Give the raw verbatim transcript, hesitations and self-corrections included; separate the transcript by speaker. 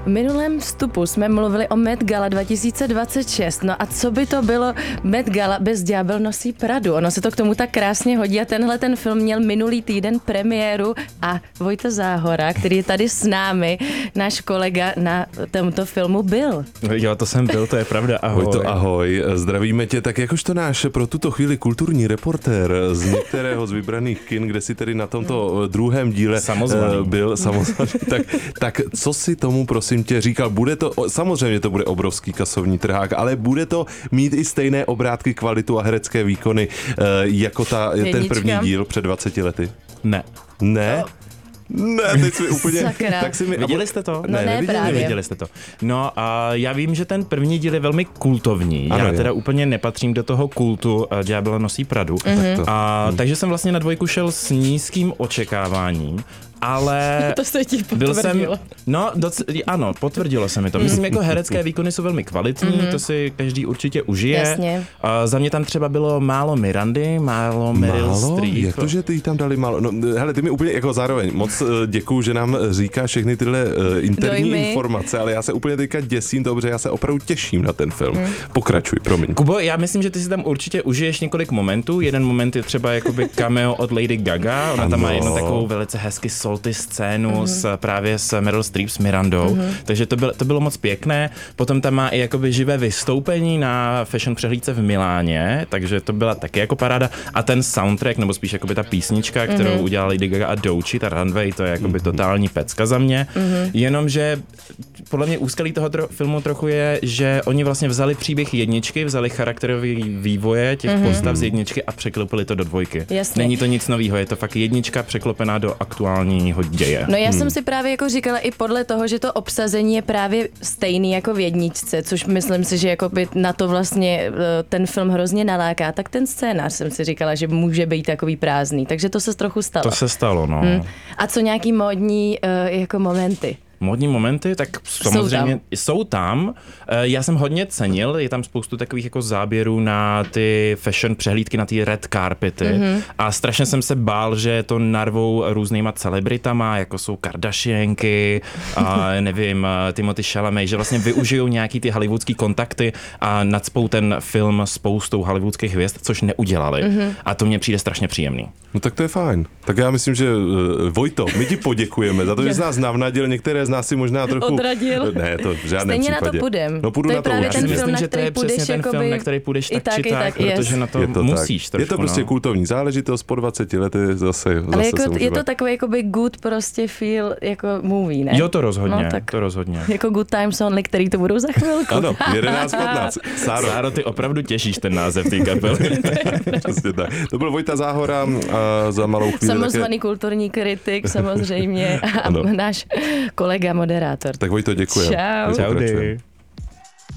Speaker 1: V minulém vstupu jsme mluvili o Met Gala dva tisíce dvacet šest. No a co by to bylo Met Gala bez Ďábel nosí Pradu? Ono se to k tomu tak krásně hodí a tenhle ten film měl minulý týden premiéru a Vojta Záhora, který je tady s námi, náš kolega na tomto filmu byl.
Speaker 2: Jo, to jsem byl, to je pravda. Ahoj.
Speaker 3: Vojto, ahoj. Zdravíme tě, tak jakožto náš pro tuto chvíli kulturní reportér z některého z vybraných kin, kde si tedy na tomto druhém díle
Speaker 2: samozvaný.
Speaker 3: byl samozvaný. Tak, tak co si tomu, prosím tě, říkal? Bude to, samozřejmě to bude obrovský kasovní trhák, ale bude to mít i stejné obrátky, kvalitu a herecké výkony jako ta, ten první díl před dvaceti lety?
Speaker 2: Ne.
Speaker 3: Ne? Ne, teď jsme úplně...
Speaker 1: Sakra.
Speaker 3: Tak si mi...
Speaker 2: Viděli jste to?
Speaker 1: No ne, ne právě.
Speaker 2: Neviděli jste to. No a já vím, že ten první díl je velmi kultovní.
Speaker 3: Ano,
Speaker 2: já teda
Speaker 3: je.
Speaker 2: úplně nepatřím do toho kultu Ďábel nosí Pradu.
Speaker 1: Mm-hmm.
Speaker 3: Tak to.
Speaker 2: A, hmm. Takže jsem vlastně na dvojku šel s nízkým očekáváním. Ale
Speaker 1: to se ti
Speaker 2: byl
Speaker 1: potvrdilo.
Speaker 2: jsem, no doc, ano, potvrdilo se mi to. Myslím, jako herecké výkony jsou velmi kvalitní, mm-hmm. to si každý určitě užije.
Speaker 1: Jasně.
Speaker 2: A za mě tam třeba bylo málo Mirandy, málo Meryl
Speaker 3: Málo?
Speaker 2: Streep.
Speaker 3: Jak to, že ty jí tam dali málo? No, hele, ty mi úplně jako zároveň moc děkuju, že nám říká všechny tyhle uh, interní
Speaker 1: Dojmy.
Speaker 3: informace, ale já se úplně teďka děsím, dobře, já se opravdu těším na ten film. Hmm. Pokračuj, promiň.
Speaker 2: Kubo, já myslím, že ty si tam určitě užiješ několik momentů. Jeden moment je třeba jakoby cameo od Lady Gaga. Ona
Speaker 3: ano.
Speaker 2: tam má jednu takovou velice hezky salty scénu mm-hmm. s, právě s Meryl Streep, s Mirandou. Mm-hmm. Takže to bylo, to bylo moc pěkné. Potom tam má i jakoby živé vystoupení na fashion přehlídce v Miláně, takže to byla taky jako paráda. A ten soundtrack, nebo spíš jakoby ta písnička, kterou mm-hmm. udělala Lady Gaga a Doechii, ta Runway, to je jakoby mm-hmm. totální pecka za mě. Mm-hmm. Jenomže podle mě úskalí toho tro- filmu trochu je, že oni vlastně vzali příběh jedničky, vzali charakterový vývoje těch mm-hmm. postav z jedničky a překlopili to do dvojky.
Speaker 1: Jasně.
Speaker 2: Není to nic nového, je to fakt jednička překlopená do aktuálního děje.
Speaker 1: No já
Speaker 3: Hmm.
Speaker 1: jsem si právě jako říkala i podle toho, že to obsazení je právě stejný jako v jedničce, což myslím si, že jako by na to vlastně ten film hrozně naláká, tak ten scénář jsem si říkala, že může být takový prázdný, takže to se trochu stalo.
Speaker 2: To se stalo, no.
Speaker 1: Hmm. A co nějaký módní uh, jako momenty?
Speaker 2: Módní momenty, tak samozřejmě jsou tam. jsou tam. Já jsem hodně cenil, je tam spoustu takových jako záběrů na ty fashion přehlídky, na ty red carpety mm-hmm. a strašně jsem se bál, že to narvou různýma celebritama, jako jsou Kardashianky a nevím, Timothée Chalamet, že vlastně využijou nějaký ty hollywoodský kontakty a nacpou ten film spoustou hollywoodských hvězd, což neudělali. Mm-hmm. A to mně přijde strašně příjemný.
Speaker 3: No tak to je fajn. Tak já myslím, že uh, Vojto, my ti poděkujeme za to, že jsi nás navnadil, některé z nás si možná trochu...
Speaker 1: Odradil.
Speaker 3: Ne, to v žádném
Speaker 1: Stejně
Speaker 3: případě.
Speaker 1: na to půjdem.
Speaker 3: No půjdu
Speaker 1: to je
Speaker 3: na to
Speaker 1: právě
Speaker 3: určitě.
Speaker 1: ten film,
Speaker 2: myslím,
Speaker 1: na
Speaker 2: že to je
Speaker 1: který
Speaker 2: přesně
Speaker 1: půjdeš
Speaker 2: ten
Speaker 1: jakoby...
Speaker 2: film, na který půjdeš tak,
Speaker 1: tak
Speaker 2: či tak,
Speaker 1: tak
Speaker 2: protože
Speaker 1: yes.
Speaker 2: na to,
Speaker 3: je to
Speaker 2: musíš
Speaker 3: tak.
Speaker 2: trošku.
Speaker 3: Je to prostě
Speaker 2: no.
Speaker 3: kultovní záležitost, po dvaceti lety zase,
Speaker 1: Ale
Speaker 3: zase
Speaker 1: jako,
Speaker 3: se
Speaker 1: je
Speaker 3: užívat.
Speaker 1: to takový jakoby good prostě feel jako movie, ne?
Speaker 2: Jo, to rozhodně,
Speaker 1: no, tak
Speaker 2: to rozhodně.
Speaker 1: Jako Good Times Only, který to budou za chvilku.
Speaker 3: Ano, jedenáct patnáct. Sáro.
Speaker 2: Sáro, ty opravdu těšíš ten název té kapely.
Speaker 3: Přesně tak. To byl Vojta Záhora a za malou chvíli
Speaker 1: Samozvaný
Speaker 3: také...
Speaker 1: kulturní kritik samozřejmě a náš kolega moderátor.
Speaker 3: Tak Vojto, děkuji.
Speaker 1: Čau.
Speaker 2: Čau,